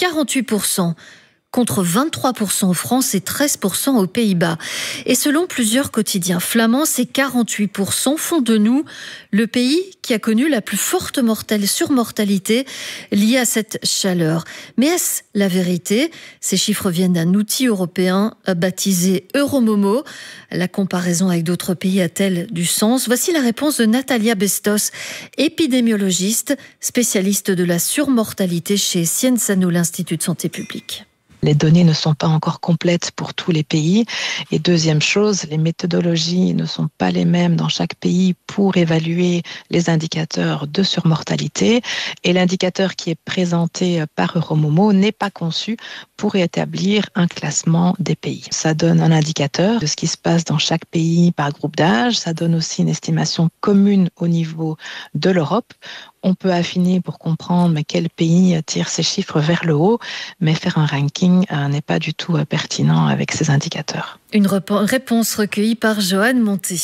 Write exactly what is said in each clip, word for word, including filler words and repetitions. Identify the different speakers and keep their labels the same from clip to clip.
Speaker 1: quarante-huit pour cent. Contre vingt-trois pour cent en France et treize pour cent aux Pays-Bas. Et selon plusieurs quotidiens flamands, ces quarante-huit pour cent font de nous le pays qui a connu la plus forte mortelle surmortalité liée à cette chaleur. Mais est-ce la vérité ? Ces chiffres viennent d'un outil européen baptisé Euromomo. La comparaison avec d'autres pays a-t-elle du sens ? Voici la réponse de Natalia Bestos, épidémiologiste, spécialiste de la surmortalité chez Scienza-nous, l'Institut de santé publique.
Speaker 2: Les données ne sont pas encore complètes pour tous les pays. Et deuxième chose, les méthodologies ne sont pas les mêmes dans chaque pays pour évaluer les indicateurs de surmortalité. Et l'indicateur qui est présenté par Euromomo n'est pas conçu pour établir un classement des pays. Ça donne un indicateur de ce qui se passe dans chaque pays par groupe d'âge. Ça donne aussi une estimation commune au niveau de l'Europe. On peut affiner pour comprendre mais quel pays tire ces chiffres vers le haut, mais faire un ranking euh, n'est pas du tout euh, pertinent avec ces indicateurs.
Speaker 1: Une rep- réponse recueillie par Joanne Monté.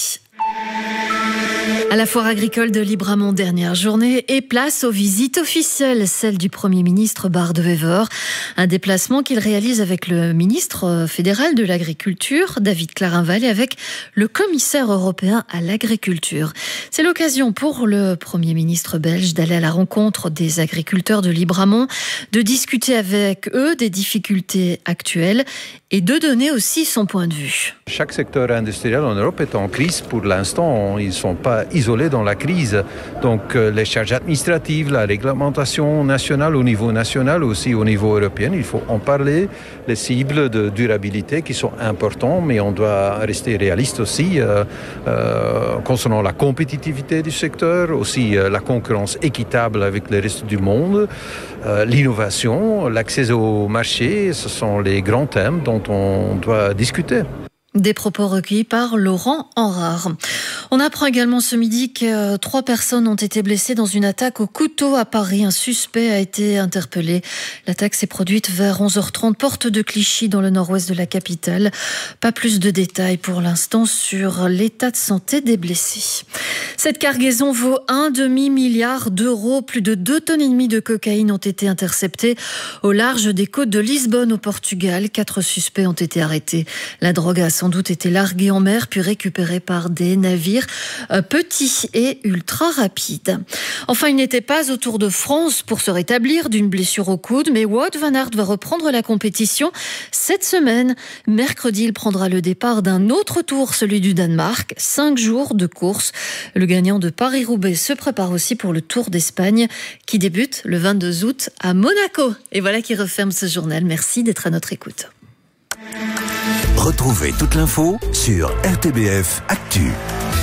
Speaker 1: À la foire agricole de Libramont, dernière journée, et place aux visites officielles, celle du Premier ministre Bart De Wever. Un déplacement qu'il réalise avec le ministre fédéral de l'Agriculture, David Clarinval, et avec le commissaire européen à l'agriculture. C'est l'occasion pour le Premier ministre belge d'aller à la rencontre des agriculteurs de Libramont, de discuter avec eux des difficultés actuelles et de donner aussi son point de vue.
Speaker 3: Chaque secteur industriel en Europe est en crise pour l'instant. Ils ne sont pas isolés dans la crise. Donc euh, les charges administratives, la réglementation nationale au niveau national, aussi au niveau européen, il faut en parler. Les cibles de durabilité qui sont importantes, mais on doit rester réaliste aussi euh, euh, concernant la compétitivité du secteur, aussi euh, la concurrence équitable avec le reste du monde, euh, l'innovation, l'accès au marché, ce sont les grands thèmes dont on doit discuter.
Speaker 1: Des propos recueillis par Laurent Henrard. On apprend également ce midi que trois personnes ont été blessées dans une attaque au couteau à Paris. Un suspect a été interpellé. L'attaque s'est produite vers onze heures trente, porte de Clichy, dans le nord-ouest de la capitale. Pas plus de détails pour l'instant sur l'état de santé des blessés. Cette cargaison vaut un demi-milliard d'euros. Plus de deux tonnes et demie de cocaïne ont été interceptées au large des côtes de Lisbonne au Portugal. Quatre suspects ont été arrêtés. La drogue a sans doute été larguée en mer puis récupérée par des navires euh, petits et ultra rapides. Enfin, il n'était pas au Tour de France pour se rétablir d'une blessure au coude, mais Wout van Aert va reprendre la compétition cette semaine. Mercredi, il prendra le départ d'un autre tour, celui du Danemark. Cinq jours de course. Le gagnant de Paris-Roubaix se prépare aussi pour le Tour d'Espagne qui débute le vingt-deux août à Monaco. Et voilà qui referme ce journal. Merci d'être à notre écoute.
Speaker 4: Retrouvez toute l'info sur R T B F Actu.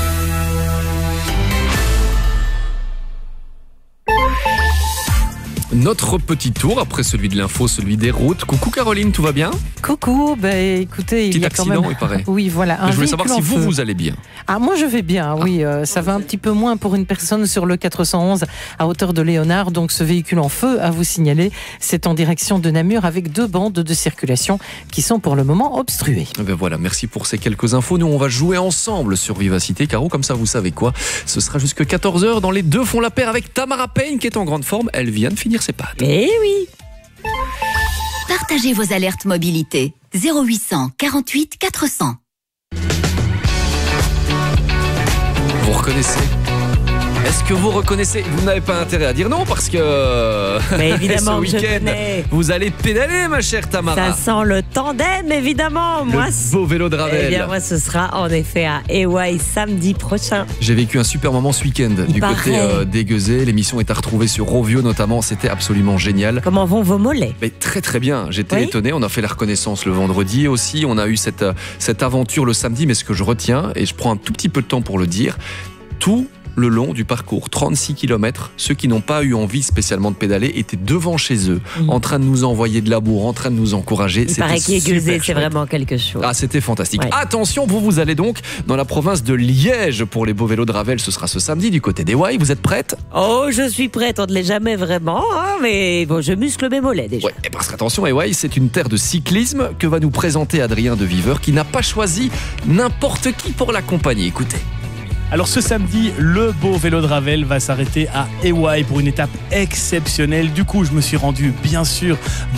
Speaker 5: Notre petit tour, après celui de l'info, celui des routes. Coucou Caroline, tout va bien ?
Speaker 6: Coucou, bah écoutez, il
Speaker 5: Petit
Speaker 6: y a
Speaker 5: accident,
Speaker 6: quand même...
Speaker 5: il paraît.
Speaker 6: Oui, voilà.
Speaker 5: Mais je voulais savoir si vous,
Speaker 6: feu.
Speaker 5: vous allez bien.
Speaker 6: Ah, moi je vais bien, oui. Euh, ça va un petit peu moins pour une personne sur le quatre cent onze à hauteur de Léonard. Donc ce véhicule en feu, à vous signaler, c'est en direction de Namur avec deux bandes de circulation qui sont pour le moment obstruées.
Speaker 5: Eh ben voilà, merci pour ces quelques infos. Nous, on va jouer ensemble sur Vivacité. Caro, comme ça, vous savez quoi ? Ce sera jusque quatorze heures dans Les Deux font la paire avec Tamara Payne qui est en grande forme. Elle vient de finir ses pâtes.
Speaker 6: Eh oui.
Speaker 7: Partagez vos alertes mobilité. zéro huit cent quarante-huit quatre cents.
Speaker 5: Vous reconnaissez ? Est-ce que vous reconnaissez ? Vous n'avez pas intérêt à dire non parce que
Speaker 8: Mais évidemment
Speaker 5: ce
Speaker 8: que je
Speaker 5: week-end,
Speaker 8: connais.
Speaker 5: vous allez pédaler, ma chère Tamara.
Speaker 8: Ça sent le tandem, évidemment.
Speaker 5: Le
Speaker 8: moi,
Speaker 5: beau vélo de Ravel.
Speaker 8: Eh bien, moi, ce sera en effet à Ewaï samedi prochain.
Speaker 5: J'ai vécu un super moment ce week-end
Speaker 8: Il
Speaker 5: du
Speaker 8: paraît.
Speaker 5: côté euh, d'Aiguezé. L'émission est à retrouver sur Rovio notamment. C'était absolument génial.
Speaker 8: Comment vont vos mollets ?
Speaker 5: Mais très très bien. J'étais
Speaker 8: Oui.
Speaker 5: étonné. On a fait la reconnaissance le vendredi aussi. On a eu cette, cette aventure le samedi. Mais ce que je retiens, et je prends un tout petit peu de temps pour le dire, tout le long du parcours, trente-six kilomètres, ceux qui n'ont pas eu envie spécialement de pédaler étaient devant chez eux,
Speaker 8: Mmh.
Speaker 5: en train de nous envoyer de l'amour, en train de nous encourager.
Speaker 8: Il
Speaker 5: C'était
Speaker 8: paraît qu'Aiguezé,
Speaker 5: super
Speaker 8: c'est
Speaker 5: chouette.
Speaker 8: vraiment quelque chose.
Speaker 5: Ah, c'était fantastique.
Speaker 8: Ouais.
Speaker 5: Attention, vous, vous allez donc dans la province de Liège pour les beaux vélos de Ravel. Ce sera ce samedi du côté d'Ewaï. Vous êtes prête ?
Speaker 8: Oh, je suis prête, on ne l'est jamais vraiment, hein, mais bon, je muscle mes mollets déjà.
Speaker 5: Ouais, et parce qu'attention, Ewaï, c'est une terre de cyclisme que va nous présenter Adrien de Viveur qui n'a pas choisi n'importe qui pour l'accompagner. Écoutez.
Speaker 9: Alors ce samedi, le beau vélo de Ravel va s'arrêter à Ewaï pour une étape exceptionnelle. Du coup, je me suis rendu bien sûr